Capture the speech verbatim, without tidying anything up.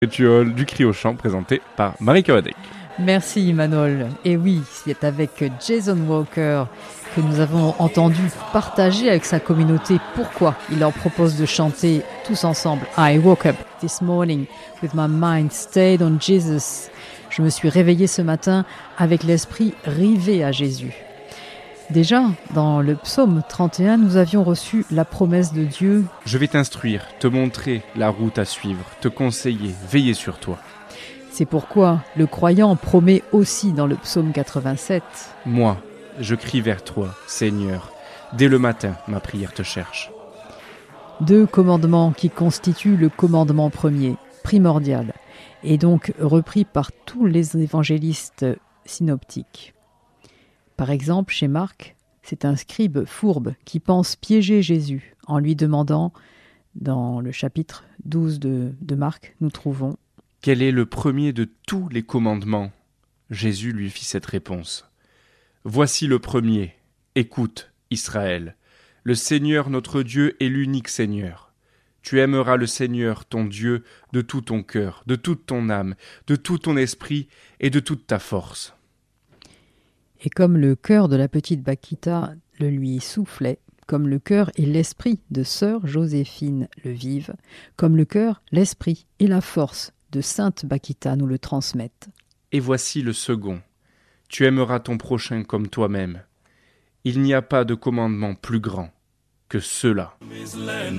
Rituel du cri au chant présenté par Marie Kawadek. Merci Emmanuel. Et oui, c'est avec Jason Walker que nous avons entendu partager avec sa communauté pourquoi il leur propose de chanter tous ensemble I woke up this morning with my mind stayed on Jesus. Je me suis réveillé ce matin avec l'esprit rivé à Jésus. Déjà, dans le psaume trente et un, nous avions reçu la promesse de Dieu. Je vais t'instruire, te montrer la route à suivre, te conseiller, veiller sur toi. C'est pourquoi le croyant promet aussi dans le psaume quatre-vingt-sept. Moi, je crie vers toi, Seigneur. Dès le matin, ma prière te cherche. Deux commandements qui constituent le commandement premier, primordial, et donc repris par tous les évangélistes synoptiques. Par exemple, chez Marc, c'est un scribe fourbe qui pense piéger Jésus en lui demandant, dans le chapitre douze de, de Marc, nous trouvons « Quel est le premier de tous les commandements ?» Jésus lui fit cette réponse. « Voici le premier. Écoute, Israël. Le Seigneur notre Dieu est l'unique Seigneur. Tu aimeras le Seigneur ton Dieu de tout ton cœur, de toute ton âme, de tout ton esprit et de toute ta force. » Et comme le cœur de la petite Bakita le lui soufflait, comme le cœur et l'esprit de sœur Joséphine le vivent, comme le cœur, l'esprit et la force de sainte Bakita nous le transmettent. Et voici le second. Tu aimeras ton prochain comme toi-même. Il n'y a pas de commandement plus grand que cela.